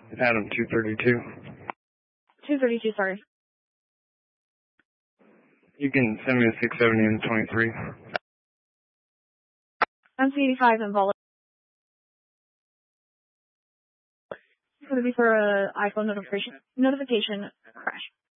Adam 232. 232, sorry. You can send me a 670 and 23. MC85 and Volley. It's going to be for an iPhone notification crash.